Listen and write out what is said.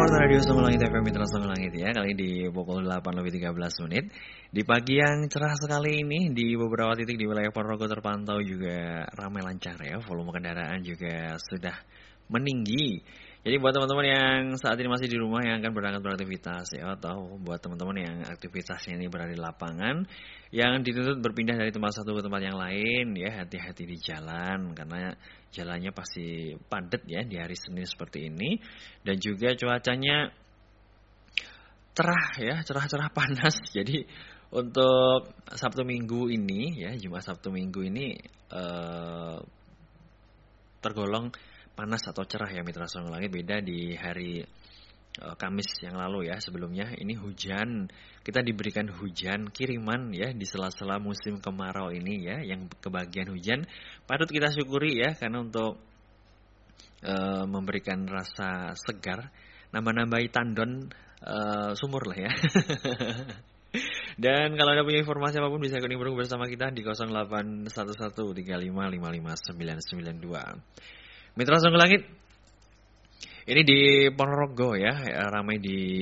Warta Radio Songgo Langit FM Mitra Songgo Langit ya. Kali di pukul 8:13 di pagi yang cerah sekali ini di beberapa titik di wilayah Ponorogo terpantau juga ramai lancar ya. Volume kendaraan juga sudah meninggi. Jadi buat teman-teman yang saat ini masih di rumah yang akan berangkat beraktivitas ya, atau buat teman-teman yang aktivitasnya ini berada di lapangan yang dituntut berpindah dari tempat satu ke tempat yang lain ya, hati-hati di jalan karena jalannya pasti padat ya di hari Senin seperti ini. Dan juga cuacanya cerah ya, cerah-cerah panas. Jadi untuk Sabtu Minggu ini ya, Jumat Sabtu Minggu ini tergolong panas atau cerah ya Mitra Songgo Langit, beda di hari Kamis yang lalu ya. Sebelumnya ini hujan, kita diberikan hujan kiriman ya di sela-sela musim kemarau ini ya, yang kebagian hujan patut kita syukuri ya, karena untuk memberikan rasa segar, nambah-nambahi tandon sumur lah ya. Dan kalau Anda punya informasi apapun bisa ikut nimbrung bersama kita di 0811355992. Mitra Songgo Langit, ini di Ponorogo ya, ramai di